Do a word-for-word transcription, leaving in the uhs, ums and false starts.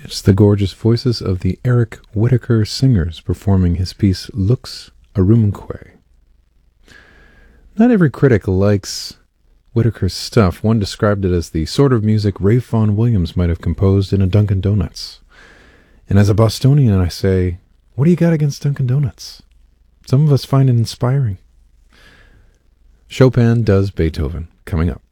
It's the gorgeous voices of the Eric Whitacre Singers performing his piece Lux Arumque. Not every critic likes Whitacre's stuff. One described it as the sort of music Ray Vaughan Williams might have composed in a Dunkin' Donuts. And as a Bostonian, I say, what do you got against Dunkin' Donuts? Some of us find it inspiring. Chopin does Beethoven, coming up.